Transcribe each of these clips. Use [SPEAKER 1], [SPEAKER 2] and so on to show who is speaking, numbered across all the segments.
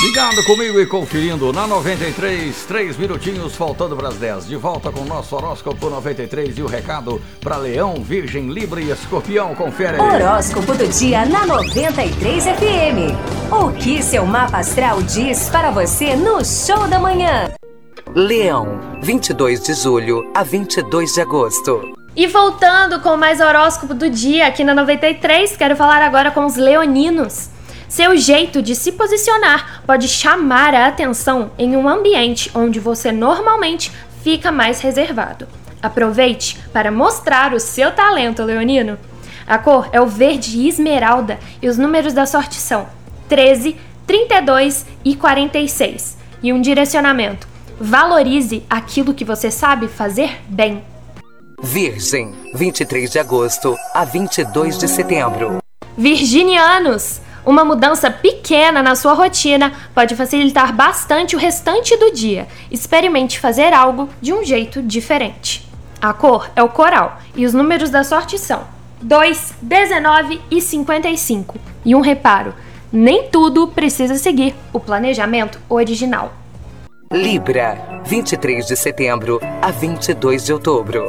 [SPEAKER 1] Ligado comigo e conferindo na 93, 3 minutinhos faltando para as 10. De volta com o nosso horóscopo 93 e o recado para Leão, Virgem, Libra e Escorpião. Confere aí.
[SPEAKER 2] Horóscopo do dia na 93 FM. O que seu mapa astral diz para você no Show da Manhã?
[SPEAKER 3] Leão, 22 de julho a 22 de agosto.
[SPEAKER 4] E voltando com mais horóscopo do dia aqui na 93, quero falar agora com os leoninos. Seu jeito de se posicionar pode chamar a atenção em um ambiente onde você normalmente fica mais reservado. Aproveite para mostrar o seu talento, leonino. A cor é o verde esmeralda e os números da sorte são 13, 32 e 46. E um direcionamento: valorize aquilo que você sabe fazer bem.
[SPEAKER 3] Virgem, 23 de agosto a 22 de setembro.
[SPEAKER 4] Virginianos! Uma mudança pequena na sua rotina pode facilitar bastante o restante do dia. Experimente fazer algo de um jeito diferente. A cor é o coral e os números da sorte são 2, 19 e 55. E um reparo: nem tudo precisa seguir o planejamento original.
[SPEAKER 3] Libra, 23 de setembro a 22 de outubro.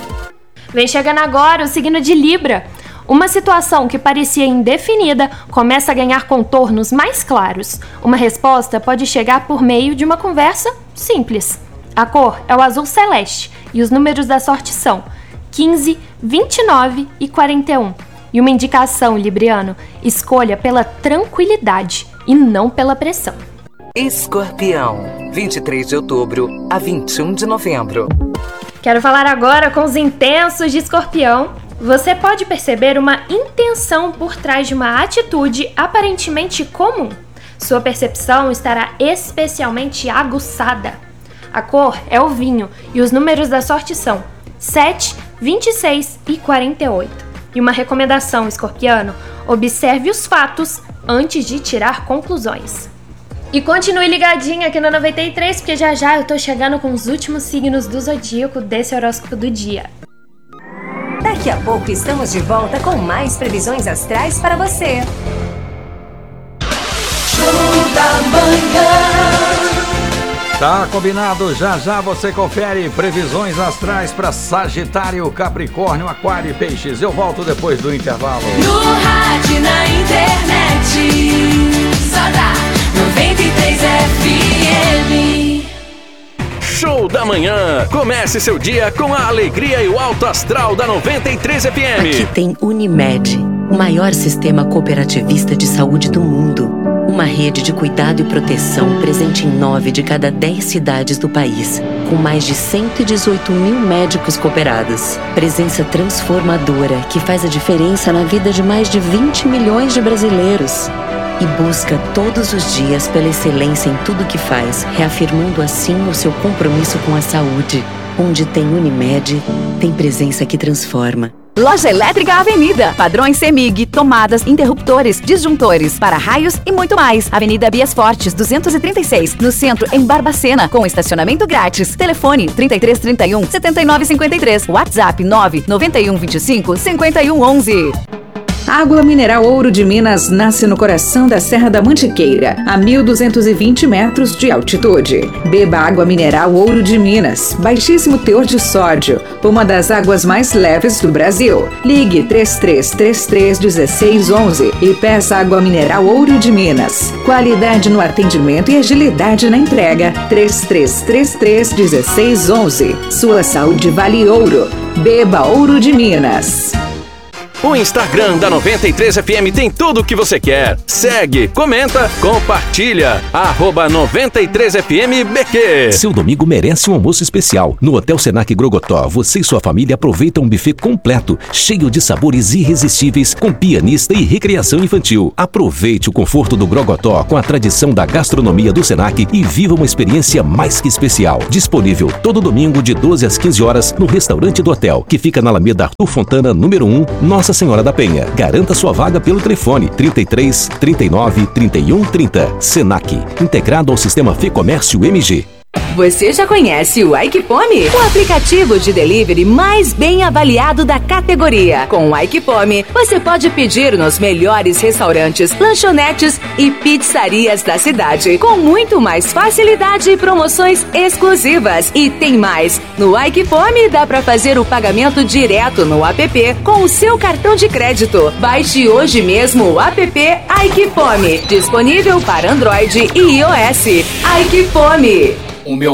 [SPEAKER 4] Vem chegando agora o signo de Libra. Uma situação que parecia indefinida começa a ganhar contornos mais claros. Uma resposta pode chegar por meio de uma conversa simples. A cor é o azul celeste e os números da sorte são 15, 29 e 41. E uma indicação, libriano: escolha pela tranquilidade e não pela pressão.
[SPEAKER 3] Escorpião, 23 de outubro a 21 de novembro.
[SPEAKER 4] Quero falar agora com os intensos de Escorpião. Você pode perceber uma intenção por trás de uma atitude aparentemente comum. Sua percepção estará especialmente aguçada. A cor é o vinho e os números da sorte são 7, 26 e 48. E uma recomendação, escorpiano: observe os fatos antes de tirar conclusões. E continue ligadinho aqui na 93, porque já eu tô chegando com os últimos signos do zodíaco desse horóscopo do dia.
[SPEAKER 2] Daqui a pouco estamos de volta com mais previsões astrais para você.
[SPEAKER 5] Show da Manhã.
[SPEAKER 1] Tá combinado, já você confere previsões astrais para Sagitário, Capricórnio, Aquário e Peixes. Eu volto depois do intervalo.
[SPEAKER 5] No rádio, na internet, só dá 93 FM.
[SPEAKER 6] Show da Manhã. Comece seu dia com a alegria e o alto astral da 93 FM.
[SPEAKER 7] Aqui tem Unimed, o maior sistema cooperativista de saúde do mundo. Uma rede de cuidado e proteção presente em 9 de cada 10 cidades do país, com mais de 118 mil médicos cooperados. Presença transformadora que faz a diferença na vida de mais de 20 milhões de brasileiros. E busca todos os dias pela excelência em tudo que faz, reafirmando assim o seu compromisso com a saúde. Onde tem Unimed, tem presença que transforma.
[SPEAKER 8] Loja Elétrica Avenida. Padrões CEMIG, tomadas, interruptores, disjuntores, para-raios e muito mais. Avenida Bias Fortes, 236, no centro, em Barbacena, com estacionamento grátis. Telefone 3331 7953. WhatsApp 991 25 5111.
[SPEAKER 9] Água mineral Ouro de Minas nasce no coração da Serra da Mantiqueira, a 1.220 metros de altitude. Beba água mineral Ouro de Minas, baixíssimo teor de sódio, uma das águas mais leves do Brasil. Ligue 3333-1611 e peça água mineral Ouro de Minas. Qualidade no atendimento e agilidade na entrega. 3333-1611. Sua saúde vale ouro. Beba Ouro de Minas.
[SPEAKER 6] O Instagram da 93 FM tem tudo o que você quer. Segue, comenta, compartilha. @93FMBQ.
[SPEAKER 10] Seu domingo merece um almoço especial. No Hotel Senac Grogotó, você e sua família aproveitam um buffet completo, cheio de sabores irresistíveis, com pianista e recreação infantil. Aproveite o conforto do Grogotó com a tradição da gastronomia do Senac e viva uma experiência mais que especial. Disponível todo domingo de 12 às 15 horas no restaurante do hotel, que fica na Alameda Arthur Fontana, número 1, Nossa Senhora da Penha. Garanta sua vaga pelo telefone 33 39 31 30. Senac, integrado ao sistema Fê Comércio MG.
[SPEAKER 8] Você já conhece o Aikipome? O aplicativo de delivery mais bem avaliado da categoria. Com o Aikipome, você pode pedir nos melhores restaurantes, lanchonetes e pizzarias da cidade, com muito mais facilidade e promoções exclusivas. E tem mais! No Aikipome dá para fazer o pagamento direto no app com o seu cartão de crédito. Baixe hoje mesmo o app Aikipome, disponível para Android e iOS. Aikipome.
[SPEAKER 1] O meu